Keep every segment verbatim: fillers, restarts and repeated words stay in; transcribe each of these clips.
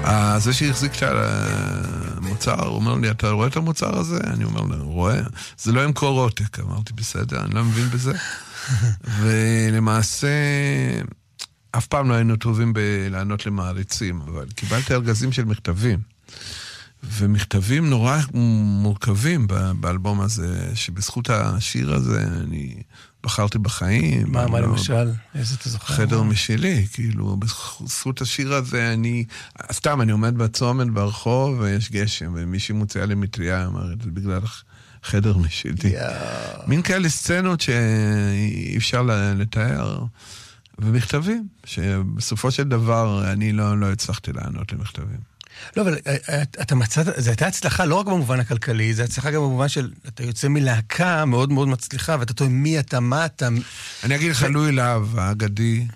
זה שהחזיק את המוצר, הוא אומר לי, אתה רואה את המוצר הזה? אני אומר לו, רואה. זה לא ימכור עותק. אמרתי, בסדר, אני לא מבין בזה. ולמעשה, אף פעם לא היינו טובים לענות למעריצים, אבל קיבלתי ארגזים של מכתבים. ומכתבים נורא מורכבים באלבום הזה, שבזכות השיר הזה אני בחרתי בחיים. מה, מה למשל? איזה אתה זוכר? חדר משלי, כאילו, בזכות השיר הזה אני, סתם, אני עומד בצומת ברחוב ויש גשם, ומישהי מוציאה לי מטריה, אומרת, זה בגלל חדר משלי. מין כאלה סצנות שאי אפשר לתאר, ומכתבים, שבסופו של דבר אני לא הצלחתי לענות למכתבים. לא, אבל אתה מצאת, זו הייתה הצלחה לא רק במובן הכלכלי, זו הצלחה גם במובן של, אתה יוצא מלהקה מאוד מאוד מצליחה, ואתה טועה מי אתה, מה אתה... אני אגיד לך, לואי להב, האגדי,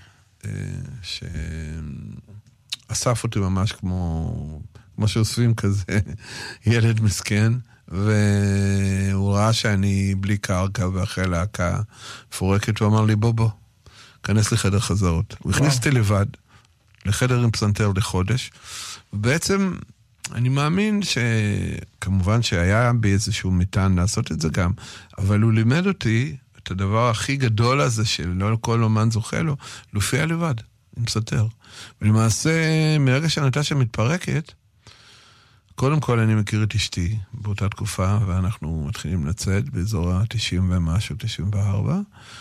שאסף אותי ממש כמו, כמו שאוספים כזה, ילד מסכן, והוא ראה שאני בלי קרקע ואחרי להקה פורקת, והוא אמר לי, בוא בוא, כנס לחדר חזרות. הוא הכניס אותי לבד, לחדר עם פסנתר לחודש, ובעצם אני מאמין שכמובן שהיה באיזשהו מטען לעשות את זה גם, אבל הוא לימד אותי את הדבר הכי גדול הזה שלא כל אומן זוכה לו, להופיע לבד, עם פסנתר. ולמעשה, מרגע שהנטשה מתפרקת, קודם כל אני מכיר את אשתי באותה תקופה, ואנחנו מתחילים לצאת באזור ה-תשעים ומשהו, תשעים וארבע,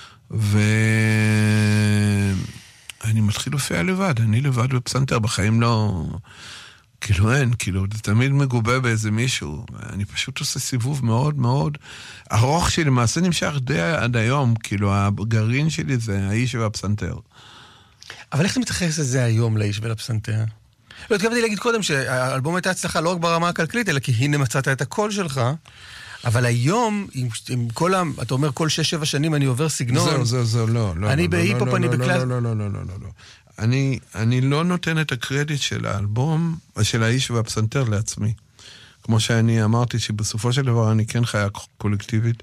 ואני מתחיל להופיע לבד, אני לבד בפסנתר, בחיים לא... כאילו אין, כאילו, זה תמיד מגובה באיזה מישהו, אני פשוט עושה סיבוב מאוד מאוד ארוך שלי, למעשה נמשך די עד היום, כאילו, הגרעין שלי זה האיש והפסנתר. אבל איך אתה מתייחס לזה היום, לאיש ולפסנתר? לא, התכוונתי להגיד קודם שהאלבום הייתה הצלחה לא רק ברמה הכלכלית, אלא כי הנה מצאת את הקול שלך, אבל היום, עם, עם כל ה... אתה אומר, כל שש, שבע שנים אני עובר סגנון. זהו, זהו, זהו, לא, לא. אני לא, בהיפופ, לא, אני לא, בקלאס... לא, לא, לא, לא, לא, לא, לא. אני, אני לא נותן את הקרדיט של האלבום, של האיש והפסנתר לעצמי. כמו שאני אמרתי, שבסופו של דבר אני כן חיה קולקטיבית.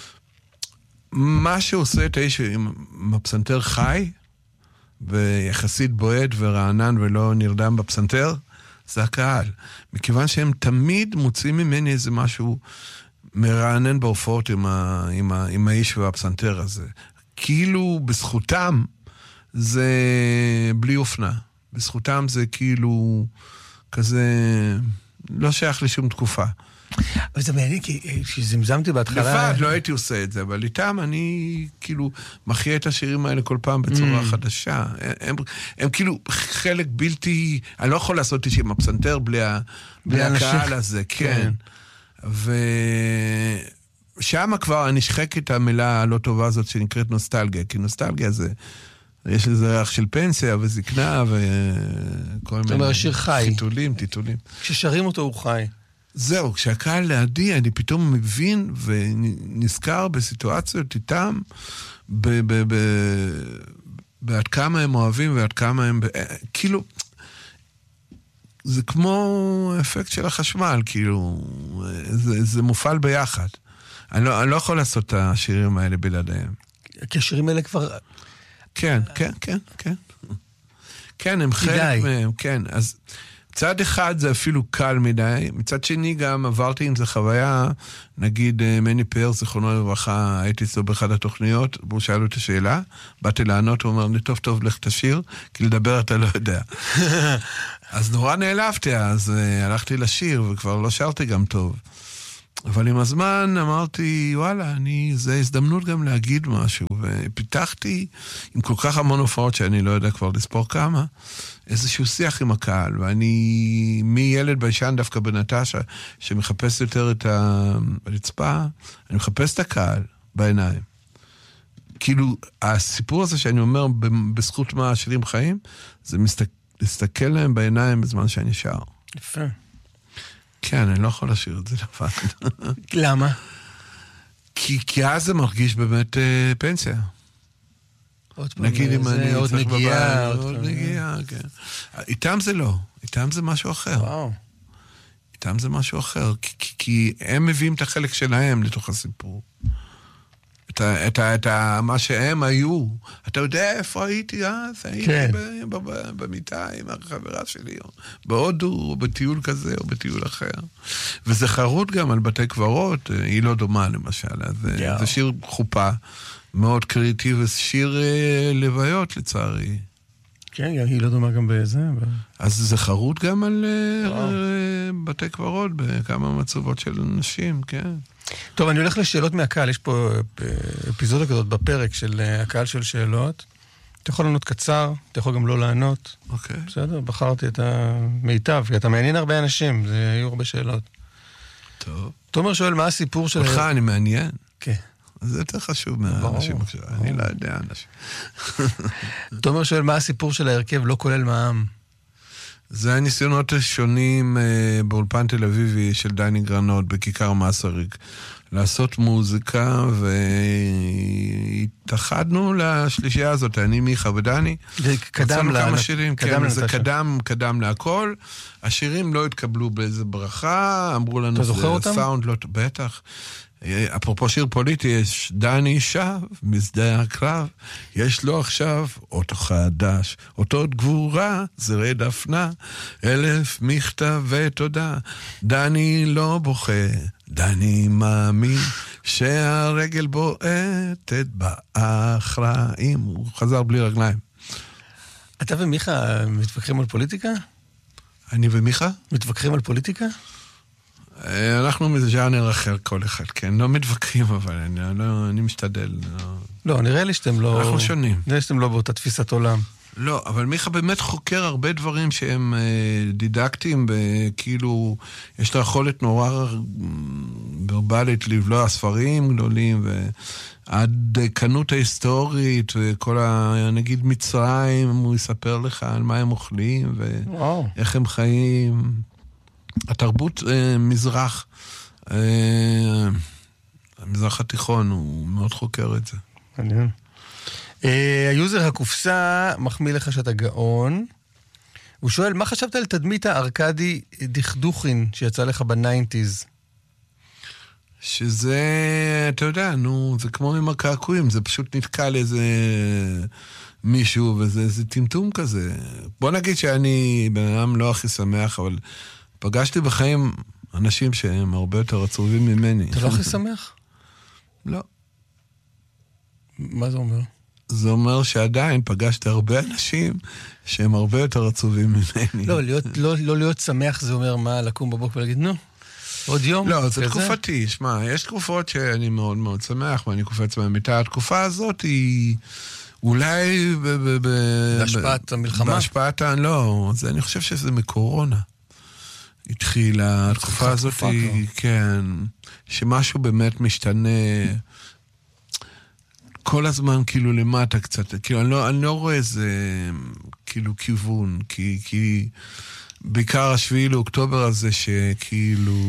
מה שעושה את האיש עם הפסנתר חי, ויחסית בועד ורענן ולא נרדם בפסנתר, זה הקהל. מכיוון שהם תמיד מוצאים ממני איזה משהו מרענן בהופעות עם, ה, עם, ה, עם האיש והפסנתר הזה. כאילו בזכותם זה בלי אופנה. בזכותם זה כאילו כזה לא שייך לשום תקופה. אבל זה מעניין, כי כשזמזמתי בהתחלה... לבד לא הייתי עושה את זה, אבל איתם אני כאילו מחיה את השירים האלה כל פעם בצורה mm. חדשה. הם, הם, הם כאילו חלק בלתי... אני לא יכול לעשות איתי עם הפסנתר בלי, בלי הקהל הזה, כן. כן. ושם כבר נשחק את המילה הלא טובה הזאת שנקראת נוסטלגיה, כי נוסטלגיה זה... יש לזה ריח של פנסיה וזקנה וכל מיני חיתולים, טיטולים. כששרים אותו הוא חי. זהו, כשהקהל לידי, אני פתאום מבין ונזכר בסיטואציות איתם, בעד כמה הם אוהבים ועד כמה הם... כאילו, זה כמו אפקט של החשמל, כאילו, זה מופעל ביחד. אני לא יכול לעשות את השירים האלה בלעדיהם. כי השירים האלה כבר... כן, כן, כן, כן. כן, הם חלק מהם, כן. אז מצד אחד זה אפילו קל מדי, מצד שני גם עברתי עם זה חוויה, נגיד מני פאר, זיכרונו לברכה, הייתי אצלו באחד התוכניות, והוא שאל לו את השאלה, באתי לענות, הוא אומר לי, טוב, טוב, לך תשיר, כי לדבר אתה לא יודע. אז נורא נעלבתי, אז הלכתי לשיר, וכבר לא שרתי גם טוב. אבל עם הזמן אמרתי, וואלה, אני, זה הזדמנות גם להגיד משהו, ופיתחתי עם כל כך המון הופעות שאני לא יודע כבר לספור כמה, איזשהו שיח עם הקהל, ואני מילד ביישן דווקא בנטשה, שמחפש יותר את הרצפה, אני מחפש את הקהל בעיניים. כאילו, הסיפור הזה שאני אומר, בזכות מה השירים חיים, זה מסתכל, להסתכל להם בעיניים בזמן שאני שר. יפה. כן, אני לא יכול לשיר את זה לבד. למה? כי, כי אז זה מרגיש באמת אה, פנסיה. עוד פעם, נגיד אם אני עוד צריך נגיעה. בבית, עוד נגיעה, כן. איתם זה לא, איתם זה משהו אחר. וואו. איתם זה משהו אחר, כי, כי, כי הם מביאים את החלק שלהם לתוך הסיפור. את, את, את, את מה שהם היו. אתה יודע איפה הייתי אז? הייתי כן. ב, ב, ב, במיטה עם החברה שלי, או בהודו, או בטיול כזה, או בטיול אחר. וזה חרוט גם על בתי קברות, היא לא דומה למשל. זה, זה שיר חופה מאוד קריטי, ושיר אה, לוויות לצערי. כן, היא לא דומה גם באיזה. אז זה חרוט גם על אה, בתי קברות, בכמה מצוות של נשים, כן. טוב, אני הולך לשאלות מהקהל, יש פה אפיזודה כזאת בפרק של הקהל של שאלות. אתה יכול לענות קצר, אתה יכול גם לא לענות. אוקיי. בסדר, בחרתי את המיטב, כי אתה מעניין הרבה אנשים, זה היו הרבה שאלות. טוב. תומר שואל, מה הסיפור של... אותך אני מעניין. כן. זה יותר חשוב מהאנשים, אני לא יודע אנשים. תומר שואל, מה הסיפור של ההרכב לא כולל מע"מ? זה הניסיונות השונים באולפן תל אביבי של דני גרנות בכיכר מסריק, לעשות מוזיקה, והתאחדנו לשלישייה הזאת, אני, מיכה ודני. זה קדם לה... כמה שירים, כן, זה קדם, קדם להכל. השירים לא התקבלו באיזה ברכה, אמרו לנו, אתה זוכר אותם? סאונד לא... בטח. אפרופו שיר פוליטי, יש דני שב, משדה הקרב, יש לו עכשיו אותו חדש, אותו גבורה, זרי דפנה, אלף מכתב ותודה. דני לא בוכה, דני מאמין, שהרגל בועטת באחראים. הוא חזר בלי רגליים. אתה ומיכה מתווכחים על פוליטיקה? אני ומיכה? מתווכחים על פוליטיקה? אנחנו מז'אנר אחר כל אחד, כן, לא מתווכחים, אבל אני, לא, אני משתדל. לא. לא, נראה לי שאתם לא... אנחנו שונים. נראה לי שאתם לא באותה תפיסת עולם. לא, אבל מיכה באמת חוקר הרבה דברים שהם דידקטיים, כאילו, יש לו יכולת נורא ברבלית לבלוע ספרים גדולים, והדקנות ההיסטורית, וכל ה... נגיד מצרים, הוא יספר לך על מה הם אוכלים, ואיך הם חיים... התרבות אה, מזרח, אה, המזרח התיכון, הוא מאוד חוקר את זה. מעניין. אה, היוזר הקופסה מחמיא לך שאתה גאון. הוא שואל, מה חשבת על תדמית הארקדי דכדוכין שיצא לך בניינטיז? שזה, אתה יודע, נו, זה כמו עם הקעקועים, זה פשוט נתקע לאיזה מישהו, וזה איזה טמטום כזה. בוא נגיד שאני בן אדם לא הכי שמח, אבל... פגשתי בחיים אנשים שהם הרבה יותר עצובים ממני. אתה לא הכי שמח? לא. מה זה אומר? זה אומר שעדיין פגשתי הרבה אנשים שהם הרבה יותר עצובים ממני. לא, להיות, לא, לא להיות שמח זה אומר מה, לקום בבוקר ולהגיד, נו, עוד יום. לא, זה תקופתי, שמע, יש תקופות שאני מאוד מאוד שמח, ואני קופץ מהמיטה. התקופה הזאת היא... אולי... בהשפעת המלחמה? בהשפעת, לא, זה, אני חושב שזה מקורונה. התחילה, התקופה הזאת היא, כן, שמשהו באמת משתנה כל הזמן כאילו למטה קצת, כאילו אני לא, אני לא רואה איזה כאילו כיוון, כי, כי בעיקר השביעי לאוקטובר הזה שכאילו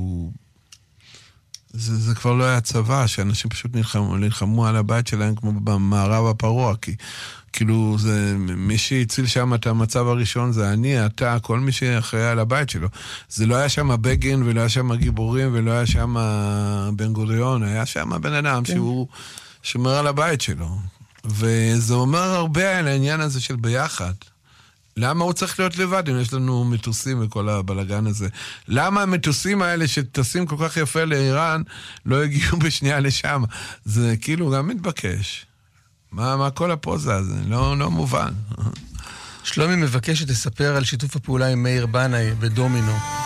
זה, זה כבר לא היה צבא, שאנשים פשוט נלחמו, נלחמו על הבית שלהם כמו במערב הפרוע, כי כאילו, זה, מי שהציל שם את המצב הראשון זה אני, אתה, כל מי שאחראי על הבית שלו. זה לא היה שם בגין, ולא היה שם גיבורים, ולא היה שם בן גוריון, היה שם בן אדם כן. שהוא שומר על הבית שלו. וזה אומר הרבה על העניין הזה של ביחד. למה הוא צריך להיות לבד אם יש לנו מטוסים וכל הבלגן הזה? למה המטוסים האלה שטסים כל כך יפה לאיראן לא הגיעו בשנייה לשם? זה כאילו גם מתבקש. מה, מה כל הפוזה הזה? לא, לא מובן. שלומי מבקש שתספר על שיתוף הפעולה עם מאיר בנאי בדומינו.